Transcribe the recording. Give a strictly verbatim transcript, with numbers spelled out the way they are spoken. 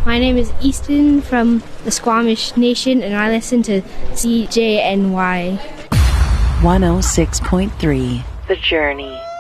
My name is Easton from the Squamish Nation, and I listen to C J N Y one oh six point three The Journey.